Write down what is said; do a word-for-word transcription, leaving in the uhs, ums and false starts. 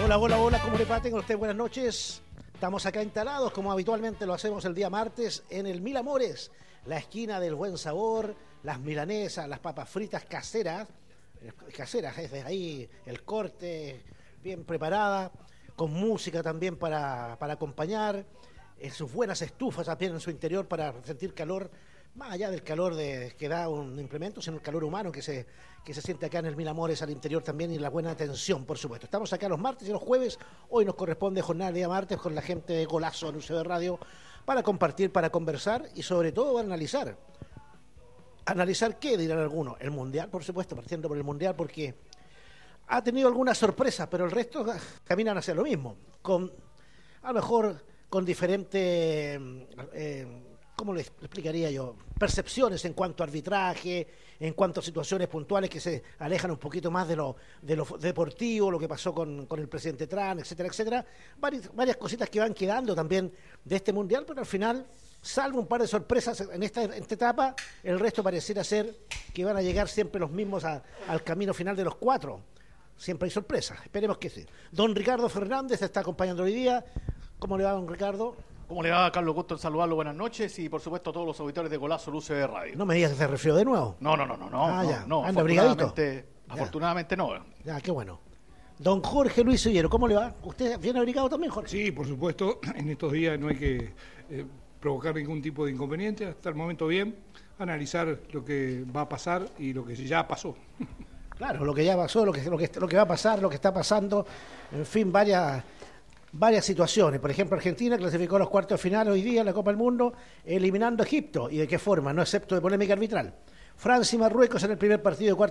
Hola, hola, hola, ¿cómo le va? Tengan usted buenas noches. Estamos acá instalados, como habitualmente lo hacemos el día martes, en el Mil Amores, la esquina del buen sabor, las milanesas, las papas fritas caseras, caseras, es de ahí el corte, bien preparada, con música también para, para acompañar, en sus buenas estufas también en su interior para sentir calor, más allá del calor de, que da un implemento, sino el calor humano que se, que se siente acá en el Mil Amores al interior también, y la buena atención, por supuesto. Estamos acá los martes y los jueves. Hoy nos corresponde jornada de día martes con la gente de Golazo en U C B Radio para compartir, para conversar y sobre todo para analizar. ¿Analizar qué? Dirán algunos. El Mundial, por supuesto, partiendo por el Mundial, porque ha tenido algunas sorpresas, pero el resto caminan hacia lo mismo. Con, a lo mejor con diferentes... Eh, ¿Cómo le explicaría yo? Percepciones en cuanto a arbitraje, en cuanto a situaciones puntuales que se alejan un poquito más de lo, de lo deportivo, lo que pasó con, con el presidente Trump, etcétera, etcétera. Varias, varias cositas que van quedando también de este Mundial, pero al final, salvo un par de sorpresas en esta, en esta etapa, el resto pareciera ser que van a llegar siempre los mismos a, al camino final de los cuatro. Siempre hay sorpresas, esperemos que sí. Don Ricardo Fernández está acompañando hoy día. ¿Cómo le va, don Ricardo? ¿Cómo le va, Carlos? Gusto en saludarlo, buenas noches y por supuesto a todos los auditores de Golazo U C B Radio. No me digas que se resfrió de nuevo. No, no, no, no, no. Ah, no, ya. no Anda abrigadito. Afortunadamente no. Ya, qué bueno. Don Jorge Luis Sillero, ¿cómo le va? ¿Usted viene abrigado también, Jorge? Sí, por supuesto. En estos días no hay que eh, provocar ningún tipo de inconveniente. Hasta el momento bien. Analizar lo que va a pasar y lo que ya pasó. Claro, lo que ya pasó, lo que, lo que, lo que va a pasar, lo que está pasando. En fin, varias... varias situaciones. Por ejemplo, Argentina clasificó a los cuartos de final hoy día en la Copa del Mundo, eliminando a Egipto. ¿Y de qué forma? No excepto de polémica arbitral. Francia y Marruecos en el primer partido de cuartos